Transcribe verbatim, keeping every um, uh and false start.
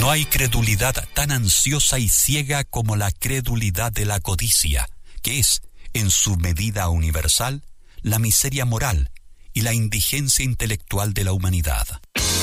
No hay credulidad tan ansiosa y ciega como la credulidad de la codicia, que es, en su medida universal, la miseria moral y la indigencia intelectual de la humanidad.